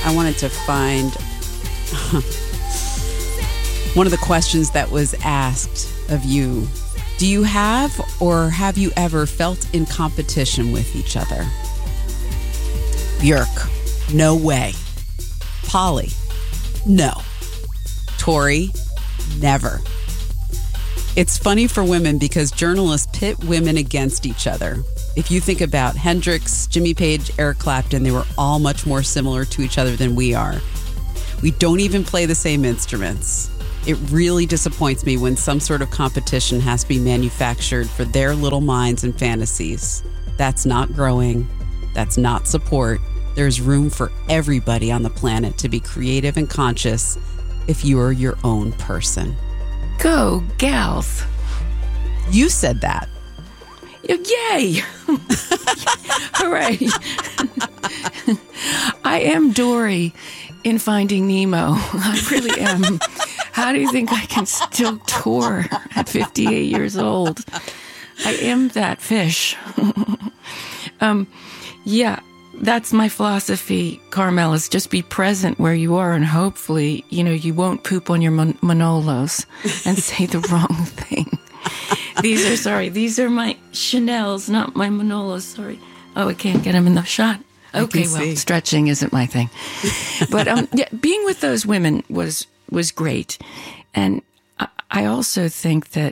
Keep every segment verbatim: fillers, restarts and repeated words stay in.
I wanted to find one of the questions that was asked of you. Do you have or have you ever felt in competition with each other? Björk, no way. Polly, no. Tori, never. It's funny for women because journalists pit women against each other. If you think about Hendrix, Jimmy Page, Eric Clapton, they were all much more similar to each other than we are. We don't even play the same instruments. It really disappoints me when some sort of competition has to be manufactured for their little minds and fantasies. That's not growing. That's not support. There's room for everybody on the planet to be creative and conscious if you are your own person. Go, gals. You said that. Yay! Hooray! I am Dory in Finding Nemo. I really am. How do you think I can still tour at fifty-eight years old? I am that fish. um, yeah, that's my philosophy, Carmel, is just be present where you are, and hopefully, you know, you won't poop on your man- Manolos and say the wrong thing. These are, sorry, these are my Chanels, not my Manolos, sorry. Oh, I can't get them in the shot. Okay, well, see. Stretching isn't my thing. But um, yeah, being with those women was was great. And I, I also think that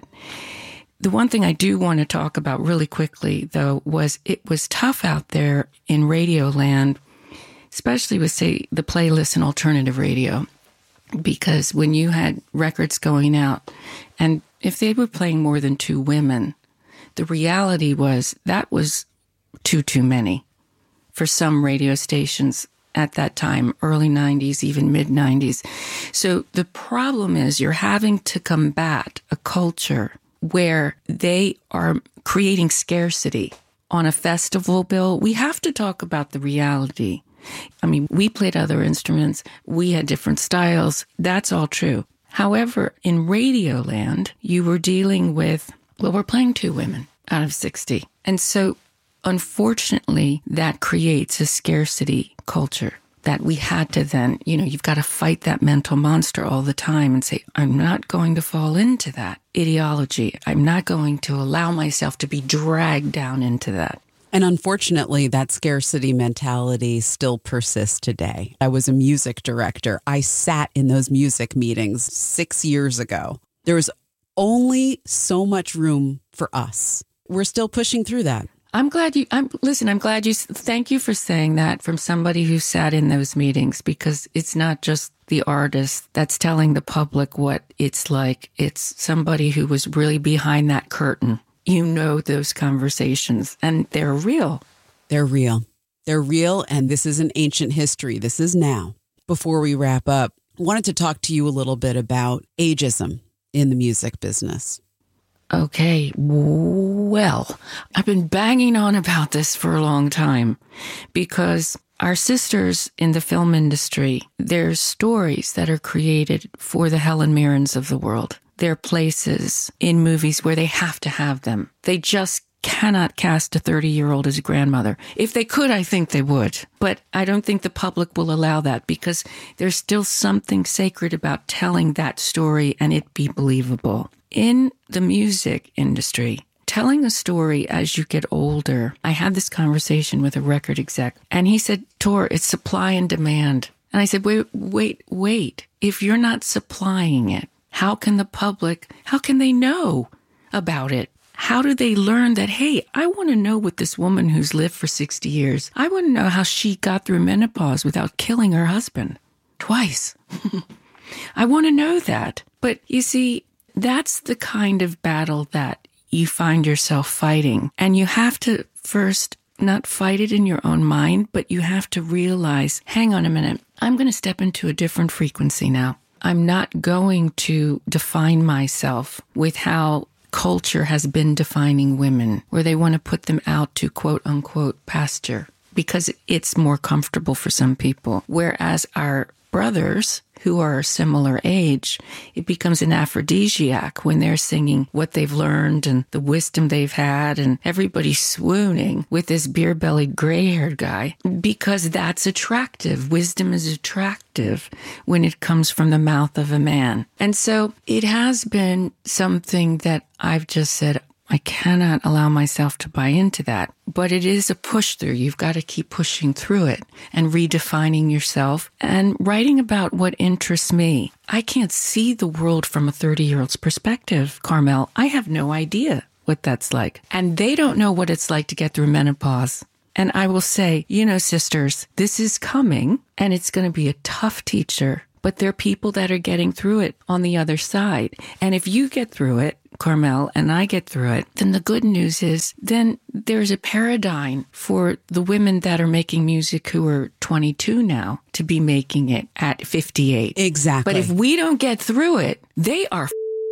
the one thing I do want to talk about really quickly, though, was it was tough out there in radio land, especially with, say, the playlist and alternative radio, because when you had records going out, and if they were playing more than two women, the reality was that was too, too many for some radio stations at that time, early nineties, even mid nineties. So the problem is you're having to combat a culture where they are creating scarcity on a festival bill. We have to talk about the reality. I mean, we played other instruments. We had different styles. That's all true. However, in radio land, you were dealing with, well, we're playing two women out of sixty. And so, unfortunately, that creates a scarcity culture that we had to then, you know, you've got to fight that mental monster all the time and say, I'm not going to fall into that ideology. I'm not going to allow myself to be dragged down into that. And unfortunately, that scarcity mentality still persists today. I was a music director. I sat in those music meetings six years ago. There was only so much room for us. We're still pushing through that. I'm glad you, I'm, listen, I'm glad you, thank you for saying that from somebody who sat in those meetings, because it's not just the artist that's telling the public what it's like. It's somebody who was really behind that curtain. You know those conversations, and they're real. They're real. They're real, and this is an ancient history. This is now. Before we wrap up, I wanted to talk to you a little bit about ageism in the music business. Okay, well, I've been banging on about this for a long time because our sisters in the film industry, there's stories that are created for the Helen Mirrens of the world. There are places in movies where they have to have them. They just cannot cast a thirty-year-old as a grandmother. If they could, I think they would. But I don't think the public will allow that because there's still something sacred about telling that story and it be believable. In the music industry, telling a story as you get older, I had this conversation with a record exec, and he said, Tor, it's supply and demand. And I said, wait, wait, wait. If you're not supplying it, how can the public, how can they know about it? How do they learn that, hey, I want to know what this woman who's lived for sixty years, I want to know how she got through menopause without killing her husband twice. I want to know that. But you see, that's the kind of battle that you find yourself fighting. And you have to first not fight it in your own mind, but you have to realize, hang on a minute, I'm going to step into a different frequency now. I'm not going to define myself with how culture has been defining women, where they want to put them out to quote unquote pasture because it's more comfortable for some people. Whereas our brothers who are a similar age, it becomes an aphrodisiac when they're singing what they've learned and the wisdom they've had, and everybody's swooning with this beer-bellied, gray-haired guy because that's attractive. Wisdom is attractive when it comes from the mouth of a man. And so it has been something that I've just said, I cannot allow myself to buy into that. But it is a push through. You've got to keep pushing through it and redefining yourself and writing about what interests me. I can't see the world from a thirty-year-old's perspective, Carmel. I have no idea what that's like. And they don't know what it's like to get through menopause. And I will say, you know, sisters, this is coming and it's going to be a tough teacher. But there are people that are getting through it on the other side. And if you get through it, Carmel, and I get through it, then the good news is then there's a paradigm for the women that are making music who are twenty-two now to be making it at fifty-eight. Exactly. But if we don't get through it, they are.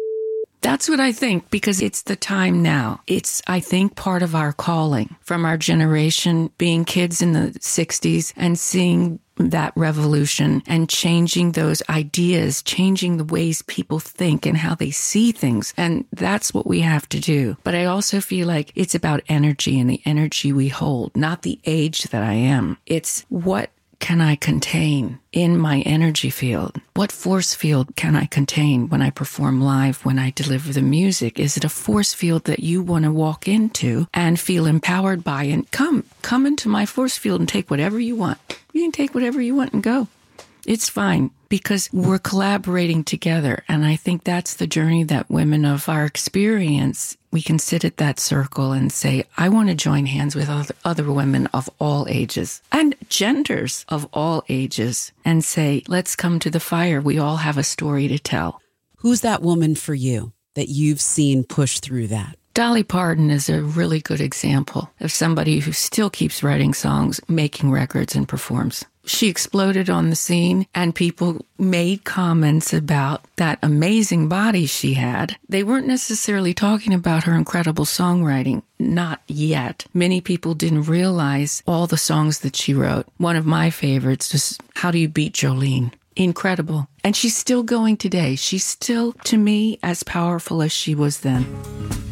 That's what I think, because it's the time now. It's, I think, part of our calling from our generation, being kids in the sixties and seeing that revolution and changing those ideas, changing the ways people think and how they see things. And that's what we have to do. But I also feel like it's about energy and the energy we hold, not the age that I am. It's what can I contain in my energy field? What force field can I contain when I perform live, when I deliver the music? Is it a force field that you want to walk into and feel empowered by? And come, come into my force field and take whatever you want. You can take whatever you want and go. It's fine because we're collaborating together. And I think that's the journey that women of our experience, we can sit at that circle and say, I want to join hands with other, other women of all ages and genders of all ages and say, let's come to the fire. We all have a story to tell. Who's that woman for you that you've seen push through that? Dolly Parton is a really good example of somebody who still keeps writing songs, making records, and performs. She exploded on the scene, and people made comments about that amazing body she had. They weren't necessarily talking about her incredible songwriting. Not yet. Many people didn't realize all the songs that she wrote. One of my favorites was How Do You Beat Jolene? Incredible. And she's still going today. She's still, to me, as powerful as she was then.